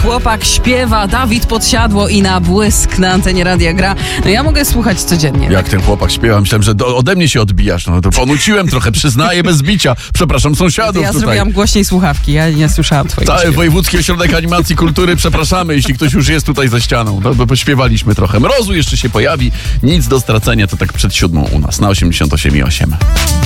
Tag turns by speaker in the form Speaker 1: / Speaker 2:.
Speaker 1: chłopak śpiewa, Dawid Podsiadło i Na błysk na antenie Radia gra. No ja mogę słuchać codziennie.
Speaker 2: Jak ten chłopak śpiewa, myślałem, że ode mnie się odbijasz. No to ponuciłem trochę, przyznaję bez bicia. Przepraszam sąsiadów
Speaker 1: Ja
Speaker 2: tutaj.
Speaker 1: zrobiłam głośniej słuchawki, ja nie słyszałam twojego
Speaker 2: Cały
Speaker 1: śpiewu.
Speaker 2: Wojewódzki Ośrodek Animacji Kultury, przepraszamy, jeśli ktoś już jest tutaj za ścianą. No, bo pośpiewaliśmy trochę. Mrozu jeszcze się pojawi, nic do stracenia, to tak przed 7 u nas na 88,8.